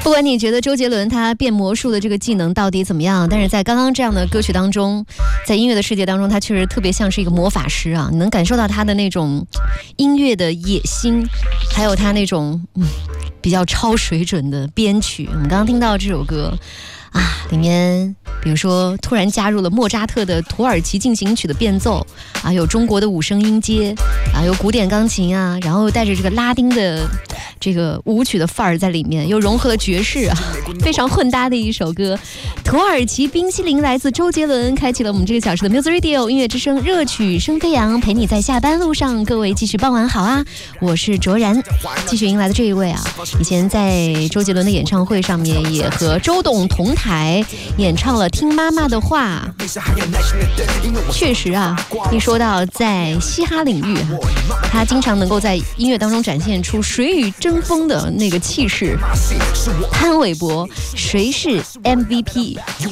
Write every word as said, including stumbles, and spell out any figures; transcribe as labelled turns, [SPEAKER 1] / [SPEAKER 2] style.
[SPEAKER 1] 不管你觉得周杰伦他变魔术的这个技能到底怎么样，但是在刚刚这样的歌曲当中，在音乐的世界当中，他确实特别像是一个魔法师啊！你能感受到他的那种音乐的野心，还有他那种嗯比较超水准的编曲。我们刚刚听到这首歌啊，里面比如说突然加入了莫扎特的土耳其进行曲的变奏啊，有中国的五声音阶啊，有古典钢琴啊，然后带着这个拉丁的这个舞曲的范儿在里面，又融合了爵士啊，非常混搭的一首歌。土耳其冰淇淋来自周杰伦，开启了我们这个小时的 Music Radio 音乐之声，热曲声飞扬，陪你在下班路上。各位继续傍晚好啊，我是卓然。继续迎来的这一位啊，以前在周杰伦的演唱会上面也和周董同台演唱了《听妈妈的话》。确实啊，一说到在嘻哈领域啊，他经常能够在音乐当中展现出水与争锋的那个气势。潘玮柏，谁是 M V P？